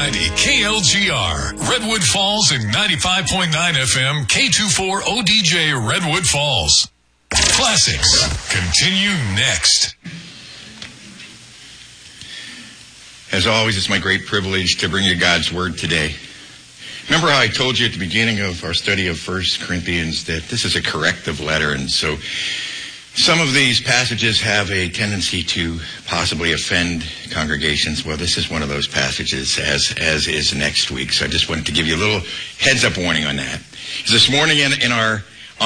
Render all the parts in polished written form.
1490 KLGR, Redwood Falls, and 95.9 FM K24 ODJ Redwood Falls. Classics continue next. As always, it's my great privilege to bring you God's Word today. Remember how I told you at the beginning of our study of 1 Corinthians that this is a corrective letter, and so some of these passages have a tendency to possibly offend congregations. Well, this is one of those passages, as is next week. So I just wanted to give you a little heads-up warning on that. This morning in our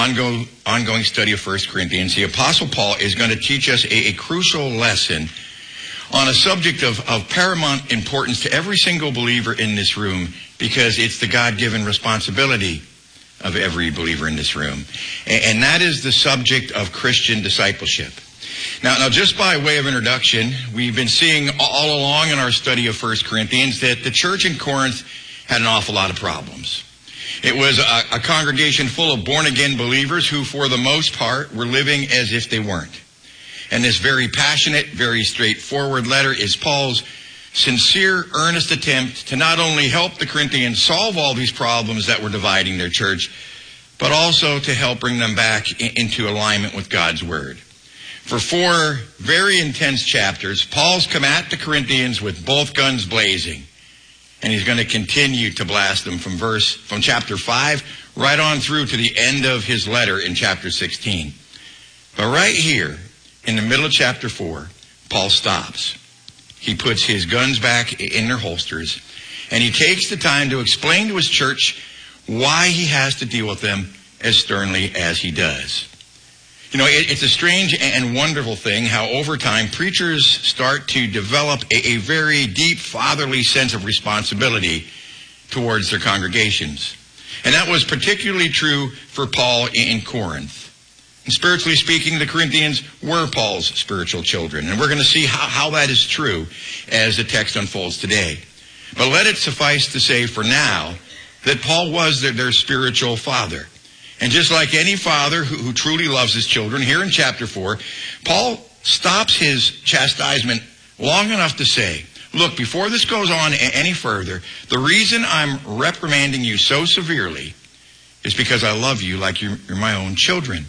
ongoing study of 1 Corinthians, the Apostle Paul is going to teach us a crucial lesson on a subject of paramount importance to every single believer in this room, because it's the God-given responsibility of every believer in this room. And that is the subject of Christian discipleship. Now, just by way of introduction, we've been seeing all along in our study of 1 Corinthians that the church in Corinth had an awful lot of problems. It was a congregation full of born-again believers who, for the most part, were living as if they weren't. And this very passionate, very straightforward letter is Paul's sincere, earnest attempt to not only help the Corinthians solve all these problems that were dividing their church, but also to help bring them back into alignment with God's Word. For 4 very intense chapters, Paul's come at the Corinthians with both guns blazing. And he's going to continue to blast them from chapter 5 right on through to the end of his letter in chapter 16. But right here, in the middle of chapter 4, Paul stops. He puts his guns back in their holsters, and he takes the time to explain to his church why he has to deal with them as sternly as he does. You know, it's a strange and wonderful thing how over time preachers start to develop a very deep fatherly sense of responsibility towards their congregations. And that was particularly true for Paul in Corinth. And spiritually speaking, the Corinthians were Paul's spiritual children. And we're going to see how that is true as the text unfolds today. But let it suffice to say for now that Paul was their spiritual father. And just like any father who truly loves his children, here in chapter 4, Paul stops his chastisement long enough to say, look, before this goes on any further, the reason I'm reprimanding you so severely is because I love you like you're my own children.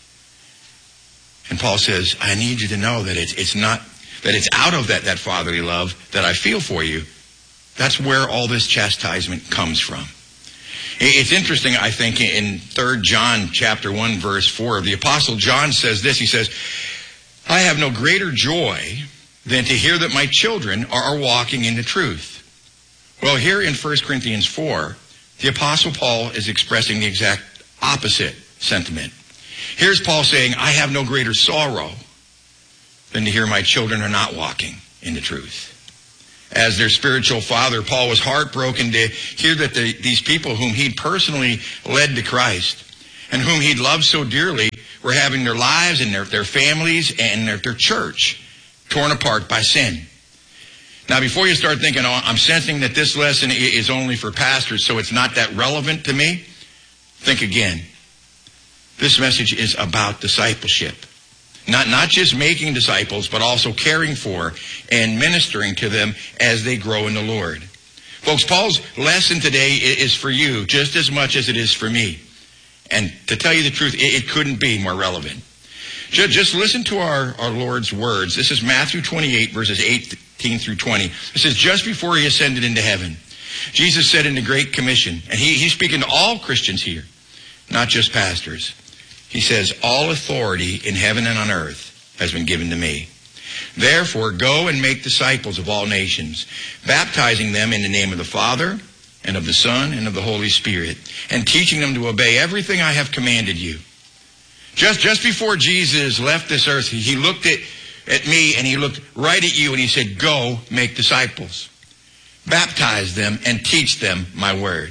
And Paul says, I need you to know that it's out of that fatherly love that I feel for you. That's where all this chastisement comes from. It's interesting, I think, in 3 John chapter 1, verse 4, the Apostle John says this. He says, I have no greater joy than to hear that my children are walking in the truth. Well, here in 1 Corinthians 4, the Apostle Paul is expressing the exact opposite sentiment. Here's Paul saying, I have no greater sorrow than to hear my children are not walking in the truth. As their spiritual father, Paul was heartbroken to hear that these people whom he'd personally led to Christ and whom he'd loved so dearly were having their lives and their families and their church torn apart by sin. Now, before you start thinking, oh, I'm sensing that this lesson is only for pastors, so it's not that relevant to me, think again. This message is about discipleship. Not just making disciples, but also caring for and ministering to them as they grow in the Lord. Folks, Paul's lesson today is for you just as much as it is for me. And to tell you the truth, it couldn't be more relevant. Just listen to our Lord's words. This is Matthew 28, verses 18 through 20. It says, just before he ascended into heaven, Jesus said in the Great Commission, and he's speaking to all Christians here, not just pastors. He says, all authority in heaven and on earth has been given to me. Therefore, go and make disciples of all nations, baptizing them in the name of the Father and of the Son and of the Holy Spirit, and teaching them to obey everything I have commanded you. Just before Jesus left this earth, he looked at me and he looked right at you and he said, go make disciples. Baptize them and teach them my word.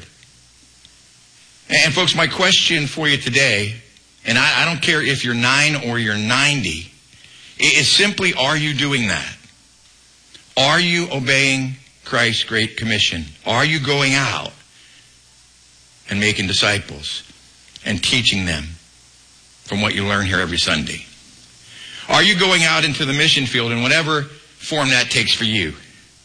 And folks, my question for you today, and I don't care if you're 9 or you're 90, is simply, are you doing that? Are you obeying Christ's Great Commission? Are you going out and making disciples and teaching them from what you learn here every Sunday? Are you going out into the mission field in whatever form that takes for you?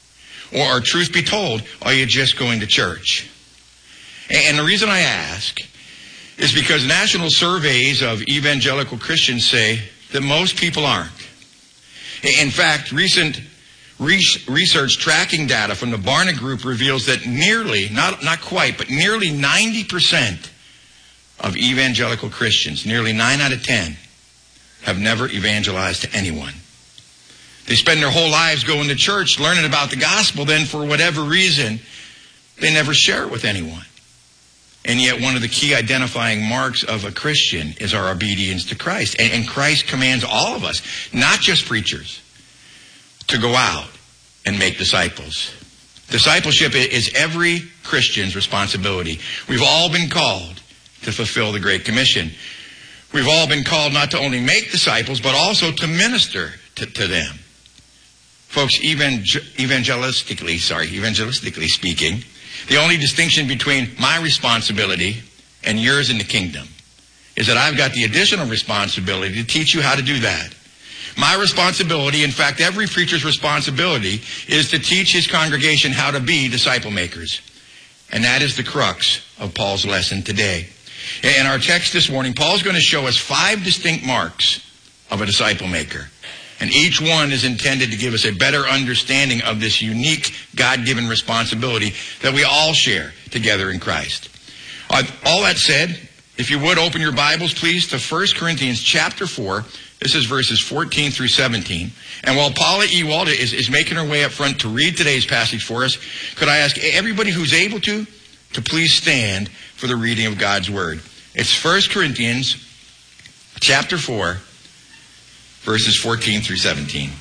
Or truth be told, are you just going to church? And the reason I ask is because national surveys of evangelical Christians say that most people aren't. In fact, recent research tracking data from the Barna Group reveals that nearly, not quite, but nearly 90% of evangelical Christians, nearly 9 out of 10, have never evangelized to anyone. They spend their whole lives going to church, learning about the gospel, then for whatever reason, they never share it with anyone. And yet one of the key identifying marks of a Christian is our obedience to Christ. And Christ commands all of us, not just preachers, to go out and make disciples. Discipleship is every Christian's responsibility. We've all been called to fulfill the Great Commission. We've all been called not to only make disciples, but also to minister to them. Folks, evangelistically speaking, the only distinction between my responsibility and yours in the kingdom is that I've got the additional responsibility to teach you how to do that. My responsibility, in fact, every preacher's responsibility, is to teach his congregation how to be disciple makers. And that is the crux of Paul's lesson today. In our text this morning, Paul's going to show us 5 distinct marks of a disciple maker. And each one is intended to give us a better understanding of this unique God-given responsibility that we all share together in Christ. All that said, if you would open your Bibles, please, to 1 Corinthians chapter 4. This is verses 14 through 17. And while Paula Ewald is making her way up front to read today's passage for us, could I ask everybody who's able to please stand for the reading of God's Word. It's 1 Corinthians chapter 4, verses 14 through 17.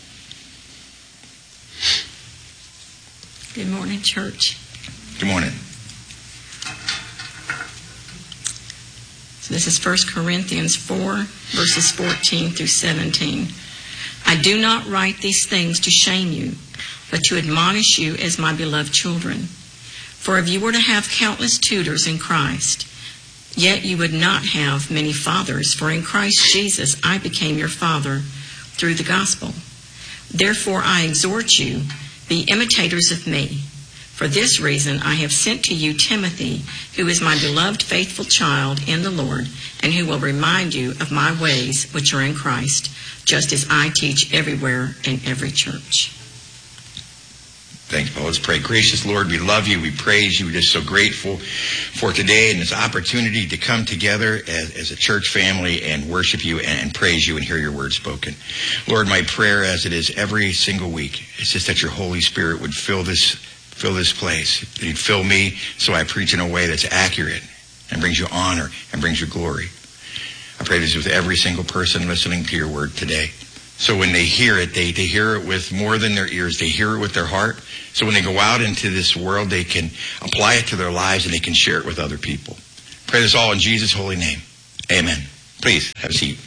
Good morning, church. Good morning. So this is 1 Corinthians 4, verses 14 through 17. I do not write these things to shame you, but to admonish you as my beloved children. For if you were to have countless tutors in Christ, yet you would not have many fathers, for in Christ Jesus I became your father through the gospel. Therefore I exhort you, be imitators of me. For this reason I have sent to you Timothy, who is my beloved faithful child in the Lord, and who will remind you of my ways which are in Christ, just as I teach everywhere in every church. Thanks, Paul. Let's pray. Gracious Lord, we love you. We praise you. We're just so grateful for today and this opportunity to come together as a church family and worship you and praise you and hear your word spoken. Lord, my prayer, as it is every single week, is just that your Holy Spirit would fill this place. That you'd fill me so I preach in a way that's accurate and brings you honor and brings you glory. I pray this with every single person listening to your word today. So when they hear it, they hear it with more than their ears. They hear it with their heart. So when they go out into this world, they can apply it to their lives and they can share it with other people. Pray this all in Jesus' holy name. Amen. Please have a seat.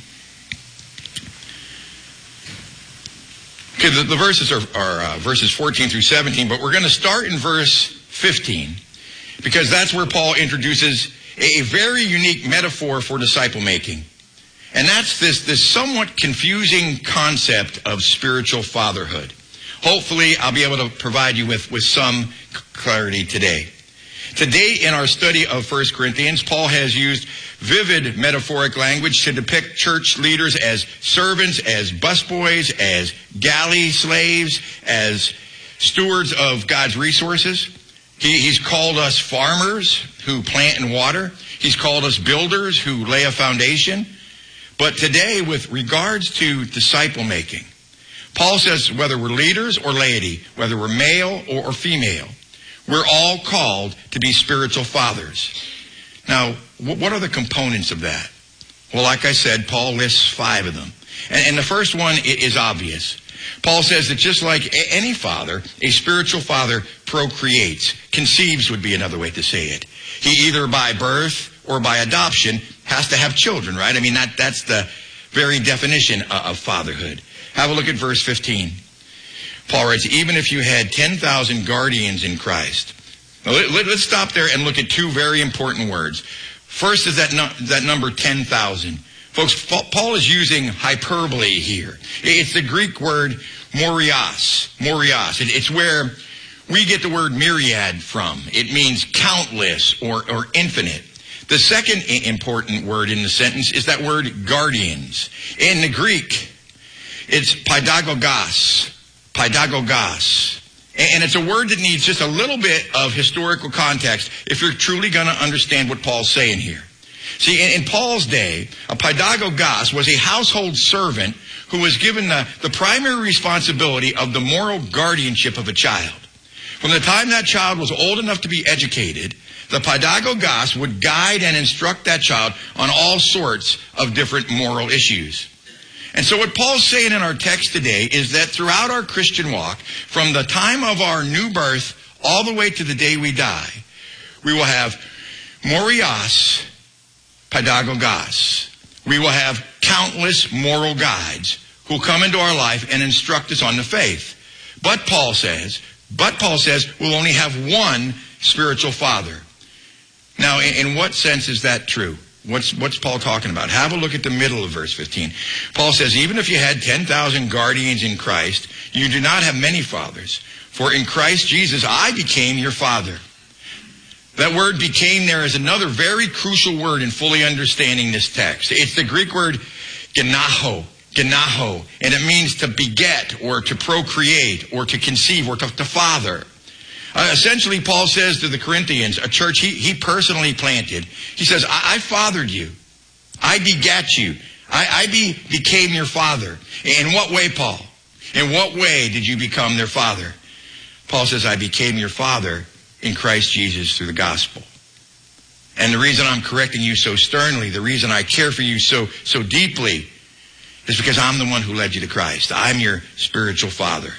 Okay, the verses are verses 14 through 17, but we're going to start in verse 15 because that's where Paul introduces a very unique metaphor for disciple making. And that's this somewhat confusing concept of spiritual fatherhood. Hopefully, I'll be able to provide you with some clarity today. Today, in our study of 1 Corinthians, Paul has used vivid metaphoric language to depict church leaders as servants, as busboys, as galley slaves, as stewards of God's resources. He's called us farmers who plant and water. He's called us builders who lay a foundation. But today, with regards to disciple making, Paul says whether we're leaders or laity, whether we're male or female, we're all called to be spiritual fathers. Now, what are the components of that? Well, like I said, Paul lists 5 of them. And the first one is obvious. Paul says that just like any father, a spiritual father procreates. Conceives would be another way to say it. He either by birth or by adoption has to have children, right? I mean, that's the very definition of fatherhood. Have a look at verse 15. Paul writes, even if you had 10,000 guardians in Christ. Now, let's stop there and look at 2 very important words. First is that number 10,000. Folks, Paul is using hyperbole here. It's the Greek word morios. It's where we get the word myriad from. It means countless or infinite. The second important word in the sentence is that word guardians. In the Greek, it's paidagogos. And it's a word that needs just a little bit of historical context if you're truly going to understand what Paul's saying here. See, in Paul's day, a paidagogos was a household servant who was given the primary responsibility of the moral guardianship of a child. From the time that child was old enough to be educated, the paidagogos would guide and instruct that child on all sorts of different moral issues. And so what Paul's saying in our text today is that throughout our Christian walk, from the time of our new birth all the way to the day we die, we will have morios, paidagogos. We will have countless moral guides who come into our life and instruct us on the faith. But Paul says we'll only have one spiritual father. Now, in what sense is that true? What's Paul talking about? Have a look at the middle of verse 15. Paul says, even if you had 10,000 guardians in Christ, you do not have many fathers. For in Christ Jesus, I became your father. That word became there is another very crucial word in fully understanding this text. It's the Greek word genaho, and it means to beget or to procreate or to conceive or to father. Essentially, Paul says to the Corinthians, a church he personally planted, he says, I fathered you. I begat you. I became your father. In what way, Paul? In what way did you become their father? Paul says, I became your father in Christ Jesus through the gospel. And the reason I'm correcting you so sternly, the reason I care for you so deeply, is because I'm the one who led you to Christ. I'm your spiritual father.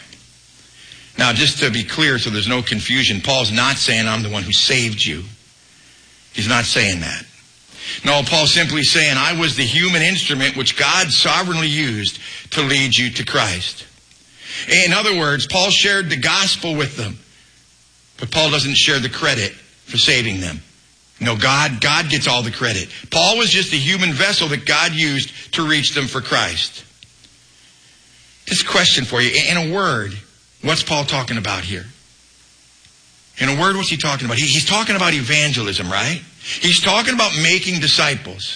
Now, just to be clear so there's no confusion, Paul's not saying I'm the one who saved you. He's not saying that. No, Paul's simply saying I was the human instrument which God sovereignly used to lead you to Christ. In other words, Paul shared the gospel with them, but Paul doesn't share the credit for saving them. No, God gets all the credit. Paul was just a human vessel that God used to reach them for Christ. Just a question for you. In a word, what's Paul talking about here? In a word, what's he talking about? He's talking about evangelism, right? He's talking about making disciples.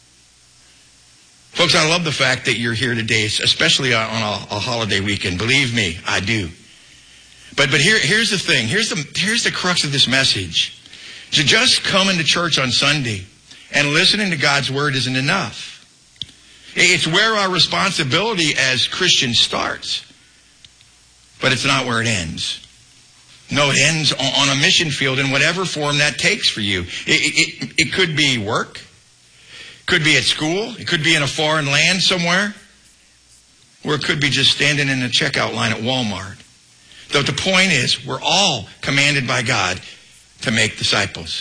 Folks, I love the fact that you're here today, especially on a holiday weekend. Believe me, I do. But here's the thing. Here's the crux of this message. To just come into church on Sunday and listening to God's word isn't enough. It's where our responsibility as Christians starts. But it's not where it ends. No, it ends on a mission field in whatever form that takes for you. It could be work. Could be at school. It could be in a foreign land somewhere. Or it could be just standing in the checkout line at Walmart. Though the point is, we're all commanded by God to make disciples.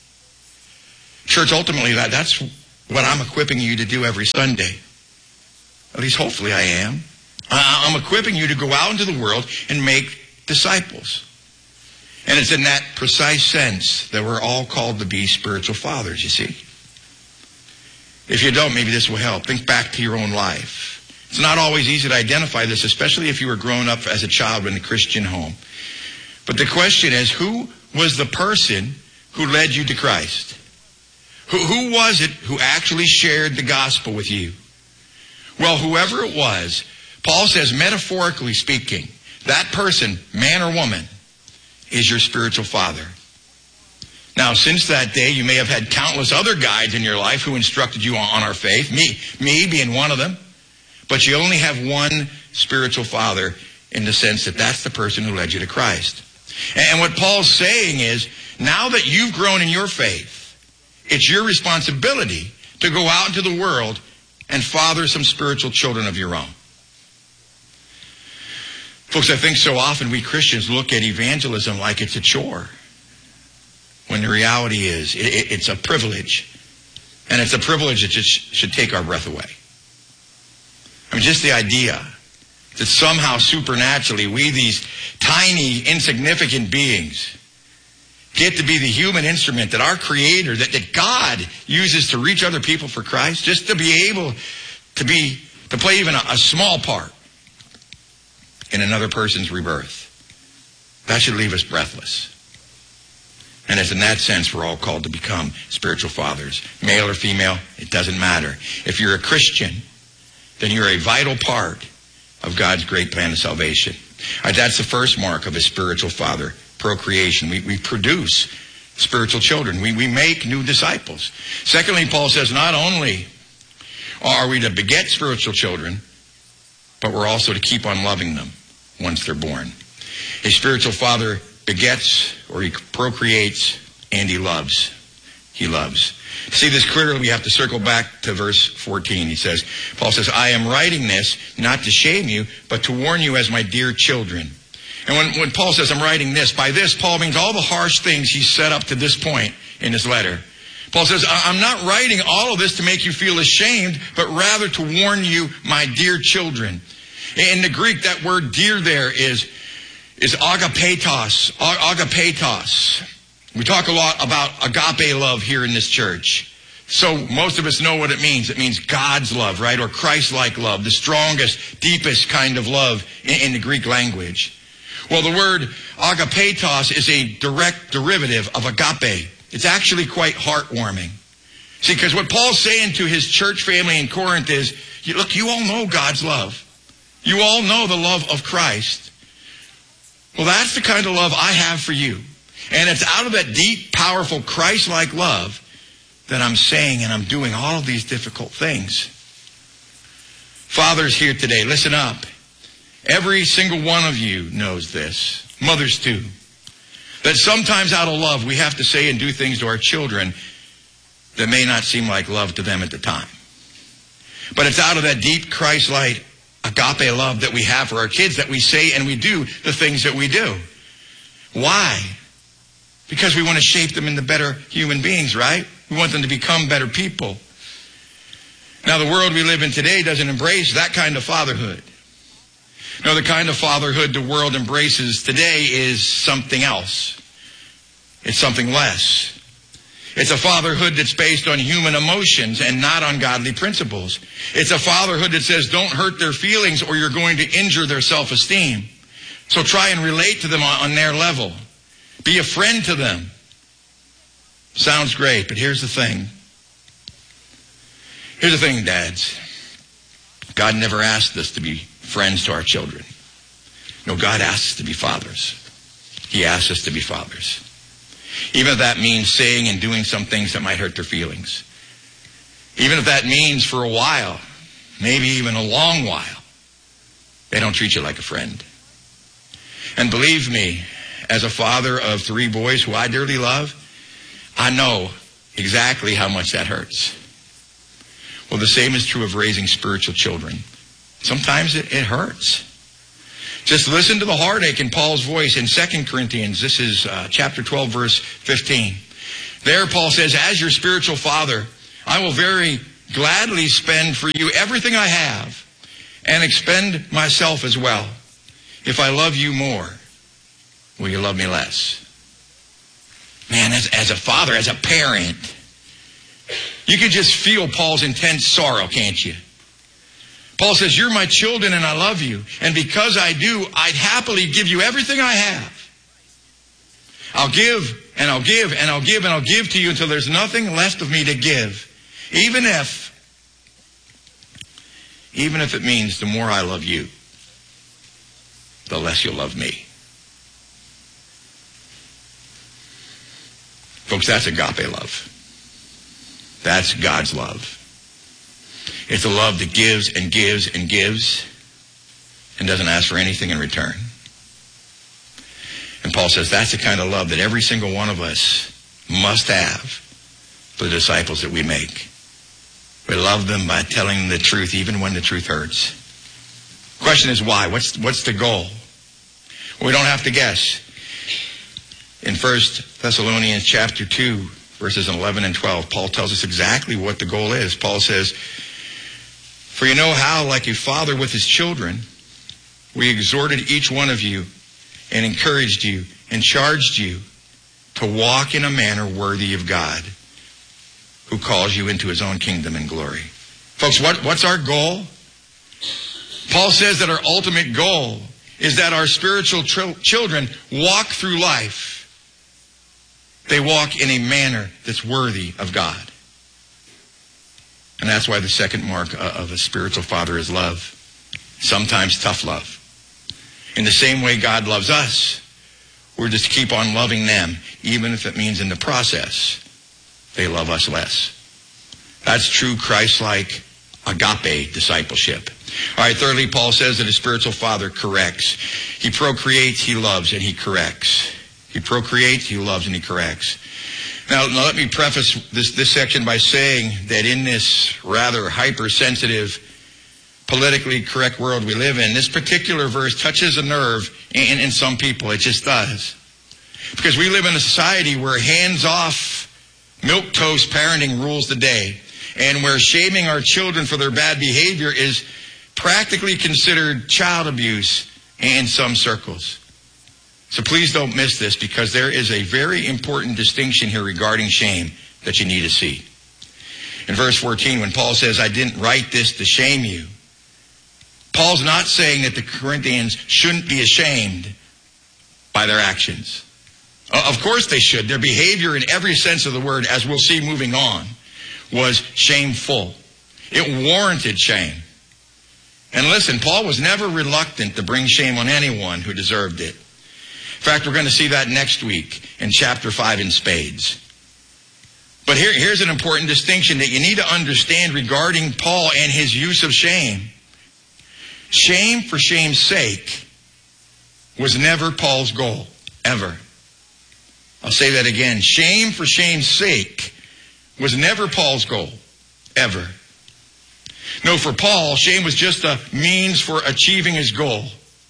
Church, ultimately, that's what I'm equipping you to do every Sunday. At least hopefully I am. I'm equipping you to go out into the world and make disciples. And it's in that precise sense that we're all called to be spiritual fathers, you see. If you don't, maybe this will help. Think back to your own life. It's not always easy to identify this, especially if you were growing up as a child in a Christian home. But the question is, who was the person who led you to Christ? Who was it who actually shared the gospel with you? Well, whoever it was, Paul says, metaphorically speaking, that person, man or woman, is your spiritual father. Now, since that day, you may have had countless other guides in your life who instructed you on our faith, me being one of them. But you only have one spiritual father in the sense that that's the person who led you to Christ. And what Paul's saying is, now that you've grown in your faith, it's your responsibility to go out into the world and father some spiritual children of your own. Folks, I think so often we Christians look at evangelism like it's a chore, when the reality is it's a privilege. And it's a privilege that just should take our breath away. I mean, just the idea that somehow supernaturally we, these tiny, insignificant beings, get to be the human instrument that our Creator, that God uses to reach other people for Christ, just to be able to play even a small part in another person's rebirth, that should leave us breathless. And as in that sense, we're all called to become spiritual fathers. Male or female, it doesn't matter. If you're a Christian, then you're a vital part of God's great plan of salvation. That's the first mark of a spiritual father, procreation. We produce spiritual children. We make new disciples. Secondly, Paul says not only are we to beget spiritual children, but we're also to keep on loving them once they're born. A spiritual father begets, or he procreates, and he loves. He loves. To see this clearly, we have to circle back to verse 14. Paul says, I am writing this not to shame you, but to warn you as my dear children. And when Paul says, I'm writing this, by this, Paul means all the harsh things he's said up to this point in his letter. Paul says, I'm not writing all of this to make you feel ashamed, but rather to warn you, my dear children. In the Greek, that word dear there is agapetos. Agapetos. We talk a lot about agape love here in this church. So most of us know what it means. It means God's love, right? Or Christ-like love, the strongest, deepest kind of love in the Greek language. Well, the word agapetos is a direct derivative of agape. It's actually quite heartwarming. See, because what Paul's saying to his church family in Corinth is, look, you all know God's love. You all know the love of Christ. Well, that's the kind of love I have for you. And it's out of that deep, powerful, Christ-like love that I'm saying and I'm doing all of these difficult things. Fathers here today, listen up. Every single one of you knows this. Mothers too. That sometimes out of love, we have to say and do things to our children that may not seem like love to them at the time. But it's out of that deep, Christ-like, agape love that we have for our kids that we say and we do the things that we do. Why? Because we want to shape them into better human beings, right? We want them to become better people. Now, the world we live in today doesn't embrace that kind of fatherhood. No, the kind of fatherhood the world embraces today is something else. It's something less. It's a fatherhood that's based on human emotions and not on godly principles. It's a fatherhood that says don't hurt their feelings or you're going to injure their self-esteem. So try and relate to them on their level. Be a friend to them. Sounds great, but here's the thing. Here's the thing, dads. God never asked us to be friends to our children. No, God asks us to be fathers. He asks us to be fathers. Even if that means saying and doing some things that might hurt their feelings. Even if that means for a while, maybe even a long while, they don't treat you like a friend. And believe me, as a father of 3 boys who I dearly love, I know exactly how much that hurts. Well, the same is true of raising spiritual children. Sometimes it hurts. Just listen to the heartache in Paul's voice in 2 Corinthians. This is chapter 12, verse 15. There Paul says, as your spiritual father, I will very gladly spend for you everything I have and expend myself as well. If I love you more, will you love me less? Man, as a father, as a parent, you can just feel Paul's intense sorrow, can't you? Paul says, you're my children and I love you. And because I do, I'd happily give you everything I have. I'll give and I'll give and I'll give and I'll give to you until there's nothing left of me to give. Even if it means the more I love you, the less you'll love me. Folks, that's agape love. That's God's love. It's a love that gives and gives and gives and doesn't ask for anything in return. And Paul says that's the kind of love that every single one of us must have for the disciples that we make. We love them by telling them the truth even when the truth hurts. The question is why? What's the goal? Well, we don't have to guess. In 1 Thessalonians chapter 2, verses 11 and 12, Paul tells us exactly what the goal is. Paul says, for you know how, like a father with his children, we exhorted each one of you and encouraged you and charged you to walk in a manner worthy of God, who calls you into his own kingdom and glory. Folks, what's our goal? Paul says that our ultimate goal is that our spiritual children walk through life. They walk in a manner that's worthy of God. And that's why the second mark of a spiritual father is love. Sometimes tough love. In the same way God loves us, we're just to keep on loving them, even if it means in the process they love us less. That's true Christ-like agape discipleship. All right, thirdly, Paul says that a spiritual father corrects. He procreates, he loves, and he corrects. He procreates, he loves, and he corrects. Now let me preface this section by saying that in this rather hypersensitive, politically correct world we live in, this particular verse touches a nerve in some people. It just does. Because we live in a society where hands-off, milquetoast parenting rules the day, and where shaming our children for their bad behavior is practically considered child abuse in some circles. So please don't miss this, because there is a very important distinction here regarding shame that you need to see. In verse 14, when Paul says, I didn't write this to shame you, Paul's not saying that the Corinthians shouldn't be ashamed by their actions. Of course they should. Their behavior in every sense of the word, as we'll see moving on, was shameful. It warranted shame. And listen, Paul was never reluctant to bring shame on anyone who deserved it. In fact, we're going to see that next week in chapter 5 in spades. But here's an important distinction that you need to understand regarding Paul and his use of shame. Shame for shame's sake was never Paul's goal, ever. I'll say that again. Shame for shame's sake was never Paul's goal, ever. No, for Paul, shame was just a means for achieving his goal.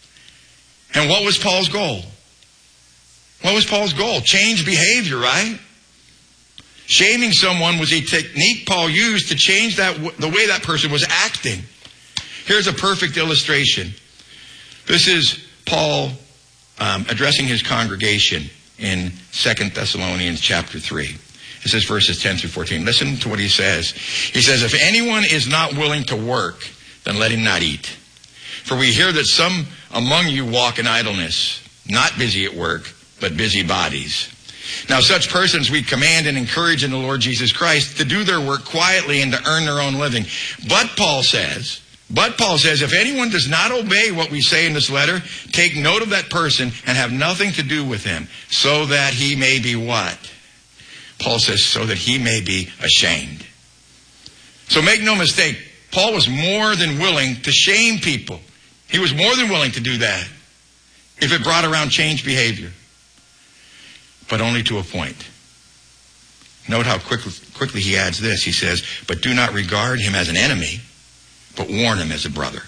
And what was Paul's goal? What was Paul's goal? Change behavior, right? Shaming someone was a technique Paul used to change the way that person was acting. Here's a perfect illustration. This is Paul addressing his congregation in 2 Thessalonians chapter 3. It says verses 10 through 14. Listen to what he says. He says, if anyone is not willing to work, then let him not eat. For we hear that some among you walk in idleness, not busy at work, but busy bodies. Now such persons we command and encourage in the Lord Jesus Christ to do their work quietly and to earn their own living. But Paul says, if anyone does not obey what we say in this letter, take note of that person and have nothing to do with him, so that he may be what? Paul says, so that he may be ashamed. So make no mistake, Paul was more than willing to shame people. He was more than willing to do that if it brought around changed behavior. But only to a point. Note how quickly he adds this. He says, but do not regard him as an enemy, but warn him as a brother.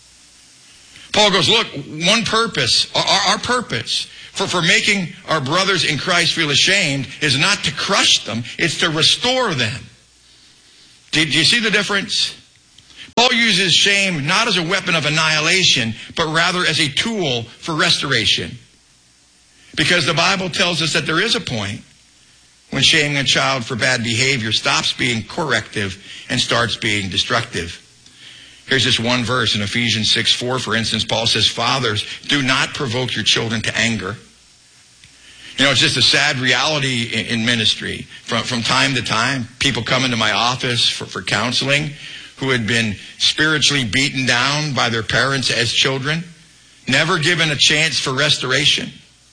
Paul goes, look, one purpose, our purpose for making our brothers in Christ feel ashamed is not to crush them, it's to restore them. Do you see the difference? Paul uses shame not as a weapon of annihilation, but rather as a tool for restoration. Because the Bible tells us that there is a point when shaming a child for bad behavior stops being corrective and starts being destructive. Here's this one verse in Ephesians 6:4, for instance. Paul says, fathers, do not provoke your children to anger. You know, it's just a sad reality in ministry. From time to time, people come into my office for counseling who had been spiritually beaten down by their parents as children, never given a chance for restoration.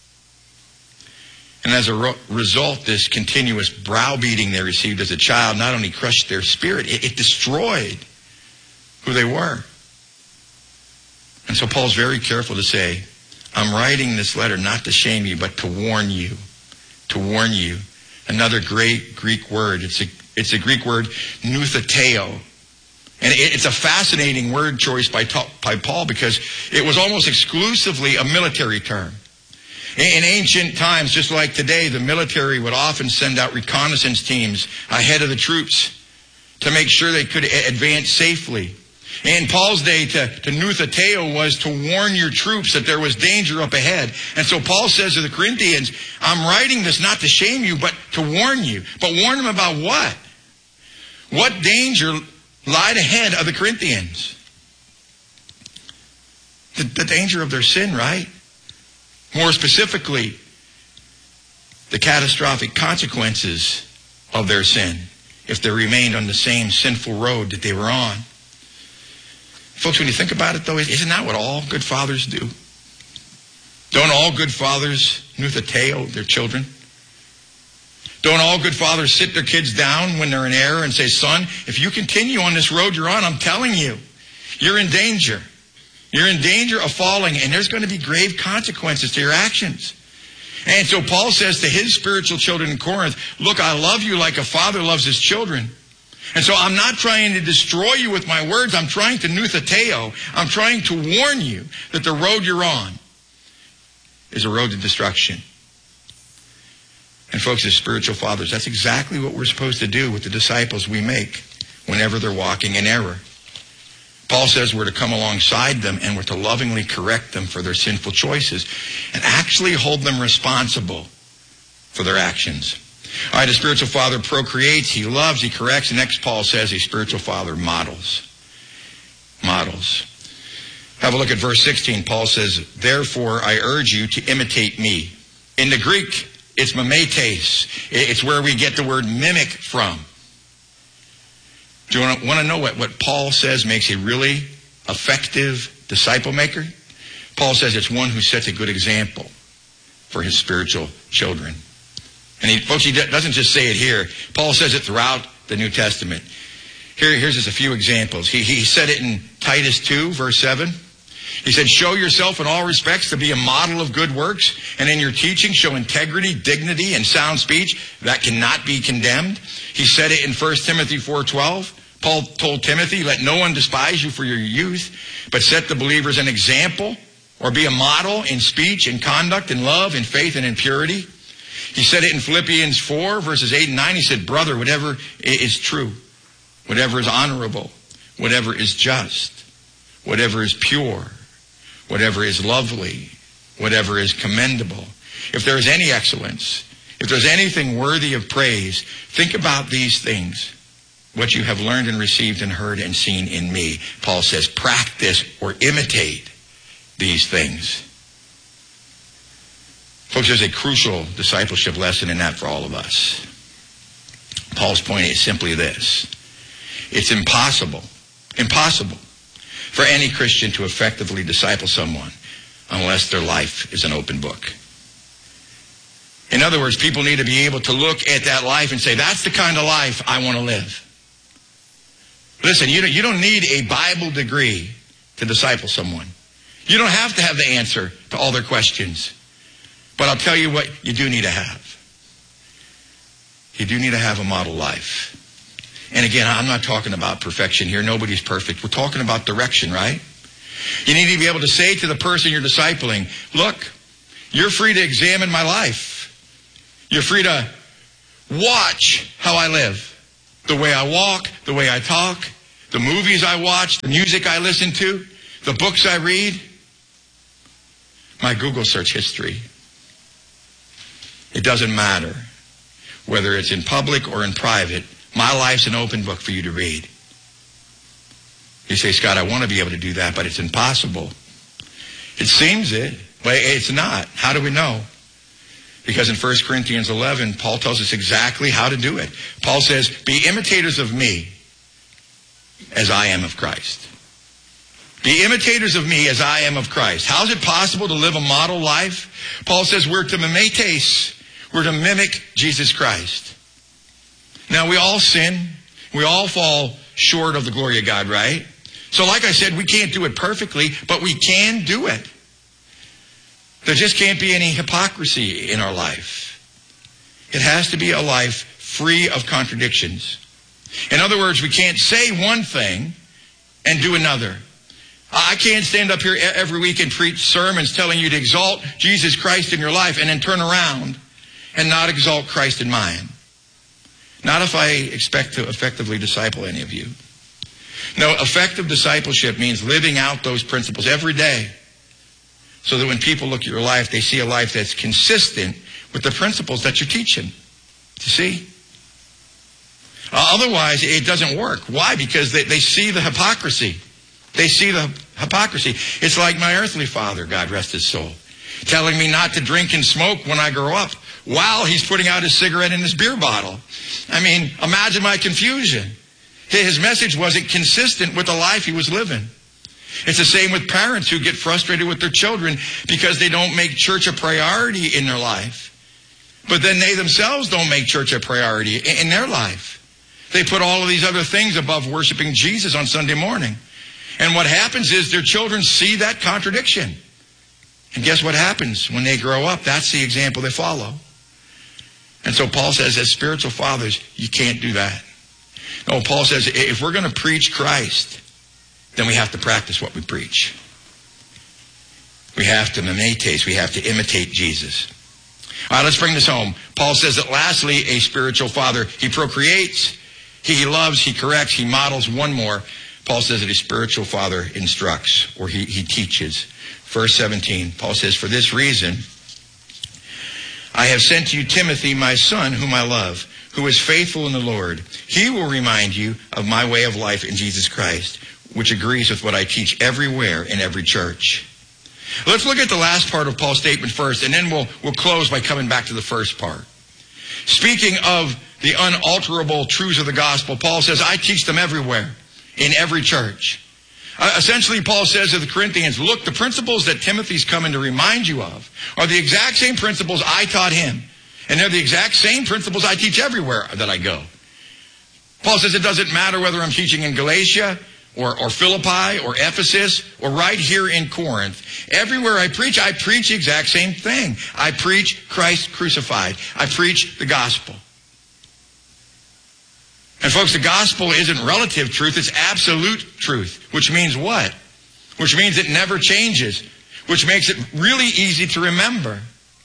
And as a result, this continuous browbeating they received as a child not only crushed their spirit, it destroyed who they were. And so Paul's very careful to say, I'm writing this letter not to shame you, but to warn you. To warn you. Another great Greek word. It's a Greek word, noutheteo. And it's a fascinating word choice by Paul because it was almost exclusively a military term. In ancient times, just like today, the military would often send out reconnaissance teams ahead of the troops to make sure they could advance safely. In Paul's day, to nuthateo was to warn your troops that there was danger up ahead. And so Paul says to the Corinthians, I'm writing this not to shame you, but to warn you. But warn them about what? What danger lied ahead of the Corinthians? The danger of their sin, right? More specifically, the catastrophic consequences of their sin if they remained on the same sinful road that they were on. Folks, when you think about it, though, isn't that what all good fathers do? Don't all good fathers nuthateo their children? Don't all good fathers sit their kids down when they're in error and say, son, if you continue on this road you're on, I'm telling you, you're in danger. You're in danger of falling, and there's going to be grave consequences to your actions. And so Paul says to his spiritual children in Corinth, look, I love you like a father loves his children. And so I'm not trying to destroy you with my words. I'm trying to nuthateo. I'm trying to warn you that the road you're on is a road to destruction. And folks, as spiritual fathers, that's exactly what we're supposed to do with the disciples we make whenever they're walking in error. Paul says we're to come alongside them and we're to lovingly correct them for their sinful choices and actually hold them responsible for their actions. All right, a spiritual father procreates, he loves, he corrects. And next, Paul says a spiritual father models. Models. Have a look at verse 16. Paul says, therefore, I urge you to imitate me. In the Greek, it's mimetes. It's where we get the word mimic from. Do you want to know what Paul says makes a really effective disciple maker? Paul says it's one who sets a good example for his spiritual children. And he doesn't just say it here. Paul says it throughout the New Testament. Here's just a few examples. He said it in Titus 2, verse 7. He said, show yourself in all respects to be a model of good works, and in your teaching show integrity, dignity, and sound speech that cannot be condemned. He said it in 1 Timothy 4:12. Paul told Timothy, let no one despise you for your youth, but set the believers an example, or be a model in speech and conduct, in love, in faith, and in purity. He said it in Philippians 4, verses 8 and 9. He said, brother, whatever is true, whatever is honorable, whatever is just, whatever is pure, whatever is lovely, whatever is commendable, if there is any excellence, if there's anything worthy of praise, think about these things, what you have learned and received and heard and seen in me. Paul says, practice or imitate these things. Folks, there's a crucial discipleship lesson in that for all of us. Paul's point is simply this. It's impossible for any Christian to effectively disciple someone unless their life is an open book. In other words, people need to be able to look at that life and say, that's the kind of life I want to live. Listen, you don't need a Bible degree to disciple someone. You don't have to have the answer to all their questions. But I'll tell you what you do need to have. You do need to have a model life. And again, I'm not talking about perfection here. Nobody's perfect. We're talking about direction, right? You need to be able to say to the person you're discipling, look, you're free to examine my life. You're free to watch how I live. The way I walk, the way I talk, the movies I watch, the music I listen to, the books I read, my Google search history. It doesn't matter whether it's in public or in private. My life's an open book for you to read. You say, Scott, I want to be able to do that, but it's impossible. It seems it, but it's not. How do we know? Because in 1 Corinthians 11, Paul tells us exactly how to do it. Paul says, be imitators of me as I am of Christ. Be imitators of me as I am of Christ. How is it possible to live a model life? Paul says we're to mimetes. We're to mimic Jesus Christ. Now, we all sin. We all fall short of the glory of God, right? So like I said, we can't do it perfectly, but we can do it. There just can't be any hypocrisy in our life. It has to be a life free of contradictions. In other words, we can't say one thing and do another. I can't stand up here every week and preach sermons telling you to exalt Jesus Christ in your life and then turn around and not exalt Christ in mine. Not if I expect to effectively disciple any of you. No, effective discipleship means living out those principles every day so that when people look at your life, they see a life that's consistent with the principles that you're teaching. You see? Otherwise, it doesn't work. Why? Because they see the hypocrisy. They see the hypocrisy. It's like my earthly father, God rest his soul, telling me not to drink and smoke when I grow up while he's putting out his cigarette in his beer bottle. I mean, imagine my confusion. His message wasn't consistent with the life he was living. It's the same with parents who get frustrated with their children because they don't make church a priority in their life. But then they themselves don't make church a priority in their life. They put all of these other things above worshiping Jesus on Sunday morning. And what happens is their children see that contradiction. And guess what happens when they grow up? That's the example they follow. And so Paul says, as spiritual fathers, you can't do that. No, Paul says, if we're going to preach Christ, then we have to practice what we preach. We have to mimetes. We have to imitate Jesus. All right, let's bring this home. Paul says that lastly, a spiritual father, he procreates, he loves, he corrects, he models. One more. Paul says that a spiritual father instructs, or he teaches. Verse 17, Paul says, for this reason, I have sent to you Timothy, my son, whom I love, who is faithful in the Lord. He will remind you of my way of life in Jesus Christ, which agrees with what I teach everywhere in every church. Let's look at the last part of Paul's statement first, and then we'll close by coming back to the first part. Speaking of the unalterable truths of the gospel, Paul says, I teach them everywhere, in every church. Essentially, Paul says to the Corinthians, look, the principles that Timothy's coming to remind you of are the exact same principles I taught him. And they're the exact same principles I teach everywhere that I go. Paul says it doesn't matter whether I'm teaching in Galatia or Philippi or Ephesus or right here in Corinth. Everywhere I preach the exact same thing. I preach Christ crucified. I preach the gospel. And folks, the gospel isn't relative truth, it's absolute truth. Which means what? Which means it never changes. Which makes it really easy to remember.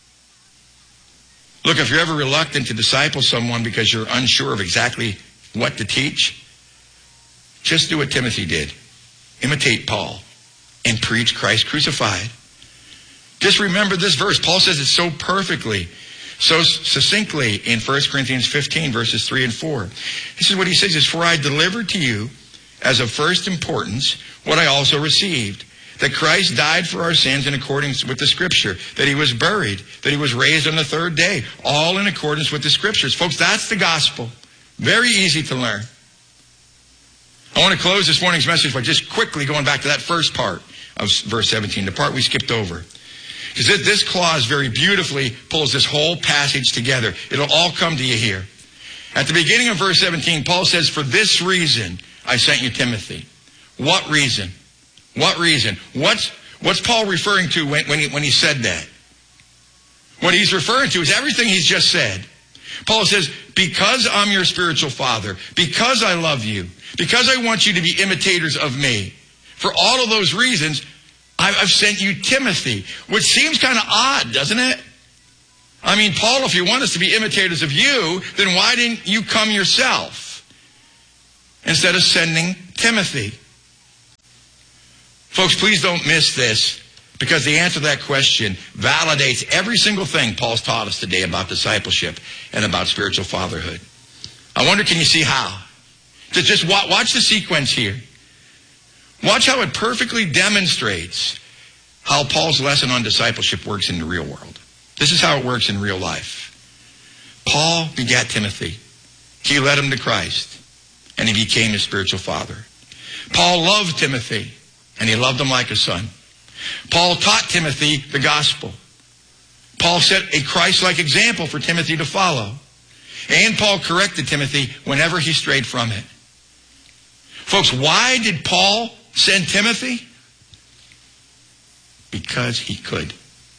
Look, if you're ever reluctant to disciple someone because you're unsure of exactly what to teach, just do what Timothy did. Imitate Paul and preach Christ crucified. Just remember this verse. Paul says it so perfectly, so succinctly in 1 Corinthians 15, verses 3 and 4. This is what he says, for I delivered to you as of first importance what I also received, that Christ died for our sins in accordance with the Scripture, that he was buried, that he was raised on the third day, all in accordance with the Scriptures. Folks, that's the gospel. Very easy to learn. I want to close this morning's message by just quickly going back to that first part of verse 17, the part we skipped over. Because this clause very beautifully pulls this whole passage together. It'll all come to you here. At the beginning of verse 17, Paul says, for this reason I sent you Timothy. What reason? What reason? What's Paul referring to when he said that? What he's referring to is everything he's just said. Paul says, because I'm your spiritual father, because I love you, because I want you to be imitators of me, for all of those reasons, I've sent you Timothy, which seems kind of odd, doesn't it? I mean, Paul, if you want us to be imitators of you, then why didn't you come yourself instead of sending Timothy? Folks, please don't miss this, because the answer to that question validates every single thing Paul's taught us today about discipleship and about spiritual fatherhood. I wonder, can you see how? Just watch the sequence here. Watch how it perfectly demonstrates how Paul's lesson on discipleship works in the real world. This is how it works in real life. Paul begat Timothy. He led him to Christ, and he became his spiritual father. Paul loved Timothy, and he loved him like a son. Paul taught Timothy the gospel. Paul set a Christ-like example for Timothy to follow. And Paul corrected Timothy whenever he strayed from it. Folks, why did Paul send Timothy? Because he could.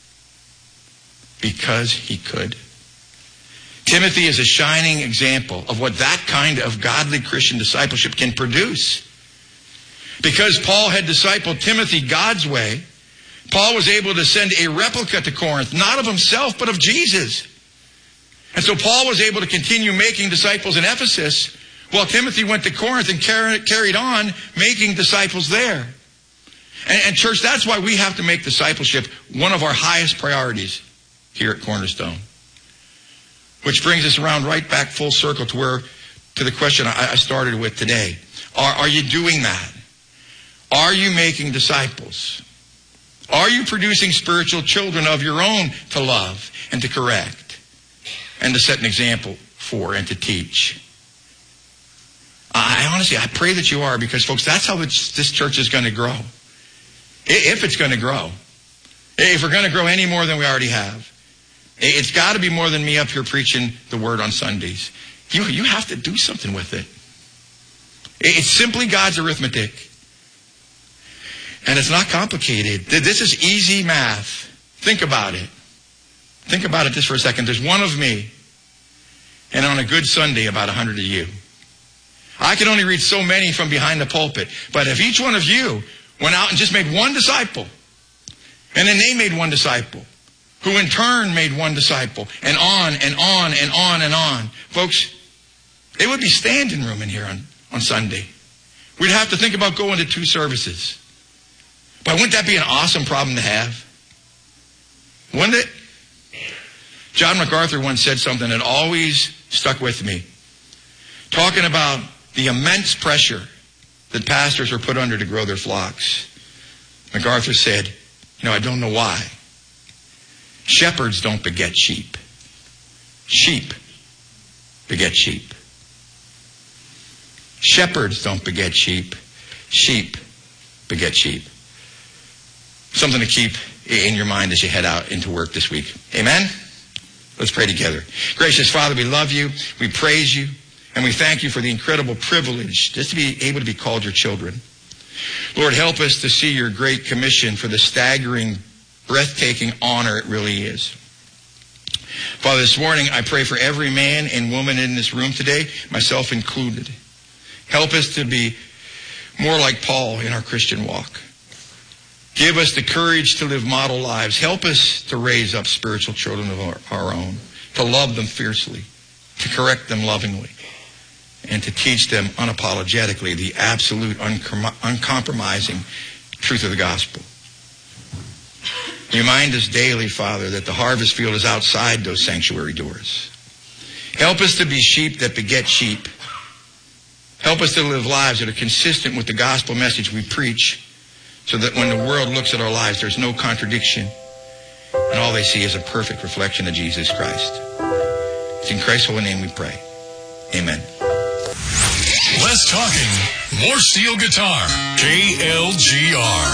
Because he could. Timothy is a shining example of what that kind of godly Christian discipleship can produce. Because Paul had discipled Timothy God's way, Paul was able to send a replica to Corinth, not of himself, but of Jesus. And so Paul was able to continue making disciples in Ephesus Well, Timothy went to Corinth and carried on making disciples there. And church, that's why we have to make discipleship one of our highest priorities here at Cornerstone. Which brings us around right back full circle to the question I started with today. Are you doing that? Are you making disciples? Are you producing spiritual children of your own to love and to correct and to set an example for and to teach? I honestly pray that you are, because, folks, that's how this church is going to grow. If it's going to grow. If we're going to grow any more than we already have. It's got to be more than me up here preaching the word on Sundays. You have to do something with it. It's simply God's arithmetic. And it's not complicated. This is easy math. Think about it. Think about it just for a second. There's one of me, and on a good Sunday, about 100 of you. I can only reach so many from behind the pulpit. But if each one of you went out and just made one disciple, and then they made one disciple, who in turn made one disciple, and on and on and on and on. Folks, it would be standing room in here on Sunday. We'd have to think about going to 2 services. But wouldn't that be an awesome problem to have? Wouldn't it? John MacArthur once said something that always stuck with me. Talking about the immense pressure that pastors are put under to grow their flocks. MacArthur said, I don't know why. Shepherds don't beget sheep. Sheep beget sheep. Shepherds don't beget sheep. Sheep beget sheep. Something to keep in your mind as you head out into work this week. Amen? Let's pray together. Gracious Father, we love you. We praise you. And we thank you for the incredible privilege just to be able to be called your children. Lord, help us to see your great commission for the staggering, breathtaking honor it really is. Father, this morning I pray for every man and woman in this room today, myself included. Help us to be more like Paul in our Christian walk. Give us the courage to live model lives. Help us to raise up spiritual children of our own, to love them fiercely, to correct them lovingly, and to teach them unapologetically the absolute, uncompromising truth of the gospel. Remind us daily, Father, that the harvest field is outside those sanctuary doors. Help us to be sheep that beget sheep. Help us to live lives that are consistent with the gospel message we preach, so that when the world looks at our lives, there's no contradiction, and all they see is a perfect reflection of Jesus Christ. It's in Christ's holy name we pray. Amen. Less talking, more steel guitar. KLGR.